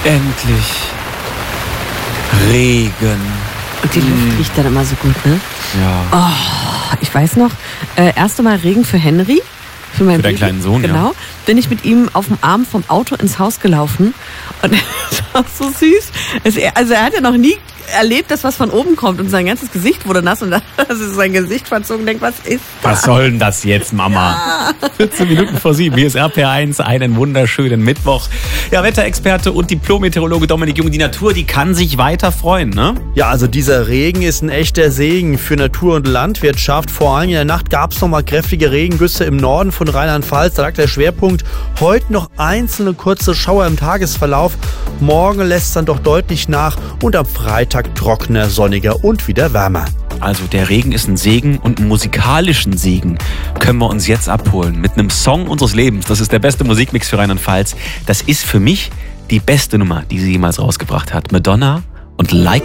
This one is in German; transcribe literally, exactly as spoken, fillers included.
Endlich Regen. Und die Luft riecht dann immer so gut, ne? Ja. Oh, ich weiß noch, äh, erste Mal Regen für Henry. Für, meinen Für deinen Baby. kleinen Sohn, genau. ja. Genau. Bin ich mit ihm auf dem Arm vom Auto ins Haus gelaufen. Und es war so süß. Es, also er hat ja noch nie erlebt, dass was von oben kommt. Und sein ganzes Gesicht wurde nass. Und dann hat er sein Gesicht verzogen und denkt, was ist das? Was soll denn das jetzt, Mama? Ja. vierzehn Minuten vor sieben. Hier ist R P R eins. Einen wunderschönen Mittwoch. Ja, Wetterexperte und Diplom-Meteorologe Dominik Jung. Die Natur, die kann sich weiter freuen, ne? Ja, also dieser Regen ist ein echter Segen für Natur und Landwirtschaft. Vor allem in der Nacht gab es noch mal kräftige Regengüsse im Norden von Rheinland-Pfalz. Da lag der Schwerpunkt. Heute noch einzelne kurze Schauer im Tagesverlauf. Morgen lässt es dann doch deutlich nach und am Freitag trockener, sonniger und wieder wärmer. Also der Regen ist ein Segen und einen musikalischen Segen können wir uns jetzt abholen mit einem Song unseres Lebens. Das ist der beste Musikmix für Rheinland-Pfalz. Das ist für mich die beste Nummer, die sie jemals rausgebracht hat. Madonna und Like